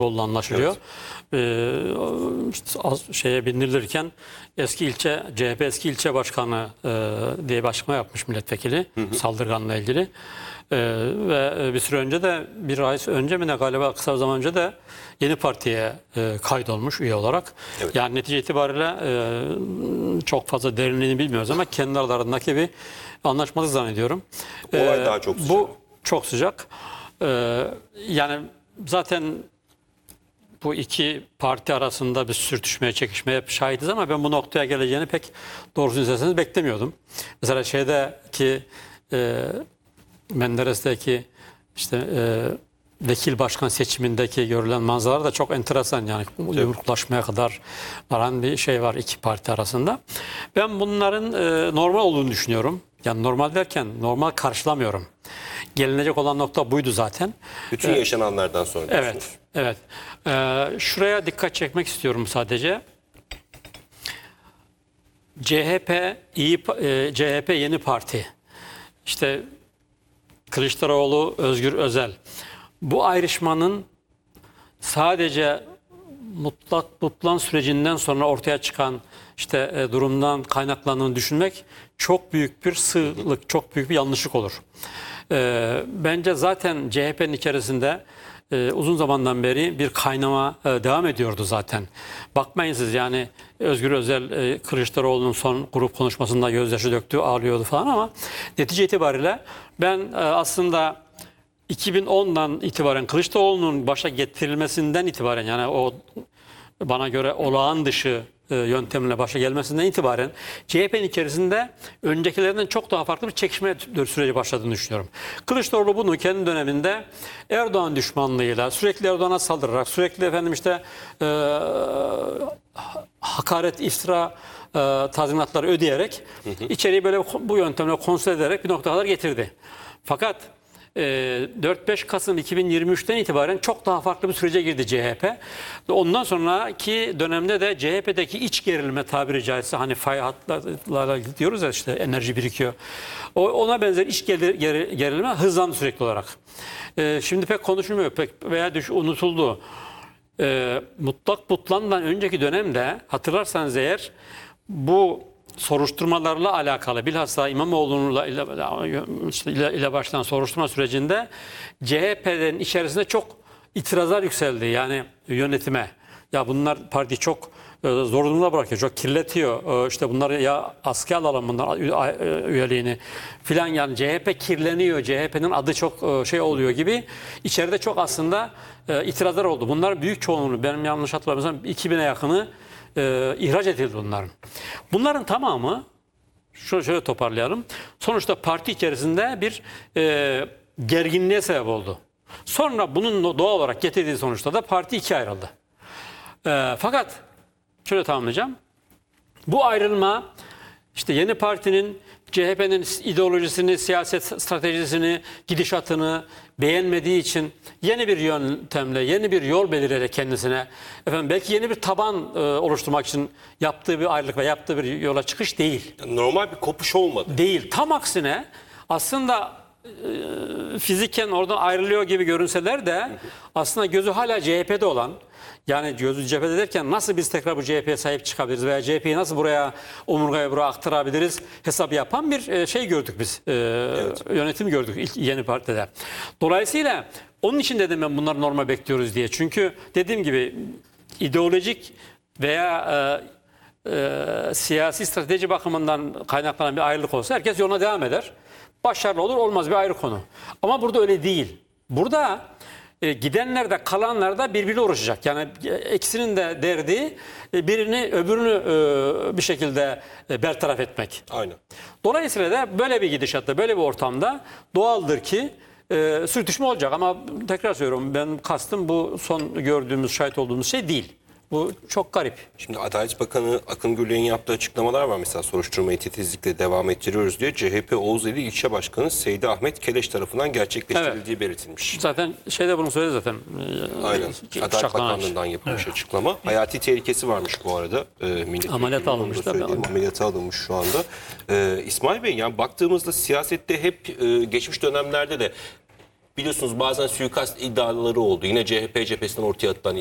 Bolu anlaşılıyor. Şeye bindirilirken CHP eski ilçe başkanı diye bir açıklama yapmış milletvekili saldırganla ilgili. Ve bir süre önce de bir ay önce mi ne galiba kısa zaman önce de yeni partiye kaydolmuş üye olarak. Evet. Yani netice itibariyle çok fazla derinliğini bilmiyoruz ama kendi aralarındaki bir anlaşmazlık zannediyorum. Olay daha çok sıcak. Bu çok sıcak. Yani zaten bu iki parti arasında bir sürtüşmeye, çekişmeye şahidiz ama ben bu noktaya geleceğini pek doğrusunu isterseniz beklemiyordum. Mesela şeydeki Menderes'teki işte vekil başkan seçimindeki görülen manzaralar da çok enteresan, yani yumruklaşmaya kadar varan bir şey var iki parti arasında. Ben bunların normal olduğunu düşünüyorum. Yani normal derken normal karşılamıyorum. Gelinecek olan nokta buydu zaten. Bütün yaşananlardan sonra. Evet, evet. Şuraya dikkat çekmek istiyorum sadece. CHP yeni parti. İşte Kılıçdaroğlu, Özgür Özel. Bu ayrışmanın sadece mutlak sürecinden sonra ortaya çıkan işte durumdan kaynaklandığını düşünmek çok büyük bir sığlık, çok büyük bir yanlışlık olur. Bence zaten CHP'nin içerisinde uzun zamandan beri bir kaynama devam ediyordu zaten. Bakmayın siz, yani Özgür Özel Kılıçdaroğlu'nun son grup konuşmasında gözyaşı döktü, ağlıyordu falan ama netice itibariyle ben aslında 2010'dan itibaren Kılıçdaroğlu'nun başa getirilmesinden itibaren, yani o bana göre olağan dışı yöntemle başa gelmesinden itibaren CHP'nin içerisinde öncekilerinden çok daha farklı bir çekişme süreci başladığını düşünüyorum. Kılıçdaroğlu bunu kendi döneminde Erdoğan düşmanlığıyla, sürekli Erdoğan'a saldırarak, sürekli hakaret, iftira tazminatları ödeyerek içeriği böyle bu yöntemle konsolide ederek bir noktaya kadar getirdi. Fakat 4-5 Kasım 2023'ten itibaren çok daha farklı bir sürece girdi CHP. Ondan sonraki dönemde de CHP'deki iç gerilme, tabiri caizse, hani fay hatlarla diyoruz ya, işte enerji birikiyor. Ona benzer iç gerilme hızlandı sürekli olarak. Şimdi pek konuşulmuyor veya unutuldu. Mutlak'dan önceki dönemde hatırlarsanız eğer, bu soruşturmalarla alakalı, bilhassa İmamoğlu'nun ile başlayan soruşturma sürecinde CHP'nin içerisinde çok itirazlar yükseldi, yani yönetime. Ya bunlar parti çok zor durumda bırakıyor, çok kirletiyor. İşte bunları ya askıya alalım, bunlar üyeliğini filan, yani CHP kirleniyor, CHP'nin adı çok şey oluyor gibi içeride çok aslında itirazlar oldu. Bunların büyük çoğunluğu, benim yanlış hatırlamıyorsam 2000'e yakını ihraç edildi bunların. Bunların tamamı, şöyle toparlayalım, sonuçta parti içerisinde bir gerginliğe sebep oldu. Sonra bunun doğal olarak getirdiği sonuçta da parti ikiye ayrıldı. Fakat şöyle tamamlayacağım. Bu ayrılma işte yeni partinin, CHP'nin ideolojisini, siyaset stratejisini, gidişatını beğenmediği için yeni bir yöntemle, yeni bir yol belirleyerek kendisine, belki yeni bir taban oluşturmak için yaptığı bir ayrılık ve yaptığı bir yola çıkış değil. Normal bir kopuş olmadı. Değil. Tam aksine aslında fiziken oradan ayrılıyor gibi görünseler de aslında gözü hala CHP'de olan, yani gözü CHP'de derken nasıl biz tekrar bu CHP'ye sahip çıkabiliriz veya CHP'yi nasıl omurgaya buraya aktarabiliriz hesabı yapan bir şey gördük biz. Evet. Yönetim gördük ilk yeni partide. Dolayısıyla onun için dedim ben bunları normal bekliyoruz diye. Çünkü dediğim gibi ideolojik veya siyasi strateji bakımından kaynaklanan bir ayrılık olsa herkes yoluna devam eder. Başarılı olur olmaz bir ayrı konu. Ama burada öyle değil. Burada gidenler de kalanlar da birbirine uğraşacak. Yani ikisinin de derdi öbürünü bir şekilde bertaraf etmek. Aynen. Dolayısıyla da böyle bir gidişatta, böyle bir ortamda doğaldır ki sürtüşme olacak. Ama tekrar söylüyorum, ben kastım bu son gördüğümüz, şahit olduğumuz şey değil. Bu çok garip. Şimdi Adalet Bakanı Akın Gürlek'in yaptığı açıklamalar var. Mesela soruşturmayı titizlikle devam ettiriyoruz diye CHP Oğuzeli İlçe Başkanı Seydi Ahmet Keleş tarafından gerçekleştirildiği belirtilmiş. Zaten şeyde bunu söyledi zaten. Aynen. Adalet Bakanlığı'ndan yapılmış açıklama. Hayati tehlikesi varmış bu arada. Ameliyat alınmış tabii. Ameliyata alınmış şu anda. İsmail Bey, yani baktığımızda siyasette hep geçmiş dönemlerde de biliyorsunuz bazen suikast iddiaları oldu. Yine CHP cephesinden ortaya atılan